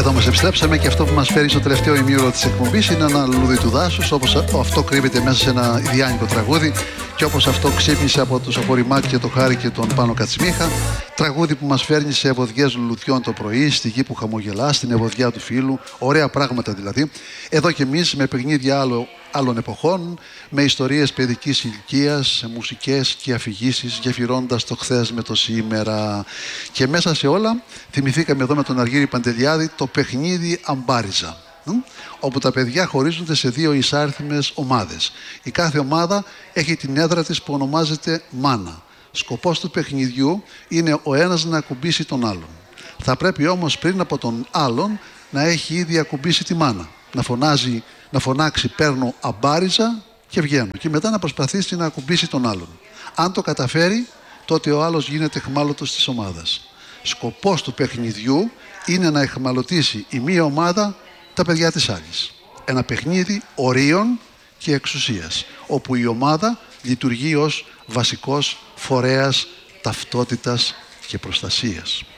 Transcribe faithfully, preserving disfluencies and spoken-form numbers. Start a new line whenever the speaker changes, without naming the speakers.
Εδώ μας επιστρέψαμε και αυτό που μας φέρει στο τελευταίο ημίωρο της εκπομπής είναι ένα λουλούδι του δάσους, όπως αυτό κρύβεται μέσα σε ένα ιδιάνικο τραγούδι και όπως αυτό ξύπνησε από το Σαποριμάκη και το Χάρη και τον Πάνο Κατσιμίχα. Τραγούδι που μας φέρνει σε ευωδιές λουλουδιών το πρωί, στη γη που χαμογελά, στην ευωδιά του φίλου. Ωραία πράγματα δηλαδή. Εδώ και εμείς με παιχνίδια άλλο, άλλων εποχών, με ιστορίες παιδικής ηλικίας, μουσικές και αφηγήσεις, γεφυρώντας το χθες με το σήμερα. Και μέσα σε όλα θυμηθήκαμε εδώ με τον Αργύρη Παντελιάδη το παιχνίδι Αμπάριζα, όπου τα παιδιά χωρίζονται σε δύο εισάριθμες ομάδες. Η κάθε ομάδα έχει την έδρα της που ονομάζεται μάνα. Σκοπός του παιχνιδιού είναι ο ένας να ακουμπήσει τον άλλον. Θα πρέπει όμως πριν από τον άλλον να έχει ήδη ακουμπήσει τη μάνα. Να φωνάζει, να φωνάξει παίρνω αμπάριζα και βγαίνω. Και μετά να προσπαθήσει να ακουμπήσει τον άλλον. Αν το καταφέρει, τότε ο άλλος γίνεται εχμάλωτος της ομάδας. Σκοπός του παιχνιδιού είναι να εχμαλωτήσει η μία ομάδα τα παιδιά της άλλης. Ένα παιχνίδι ορίων και εξουσίας, όπου η ομάδα λειτουργεί ως βασικός φορέας ταυτότητας και προστασίας.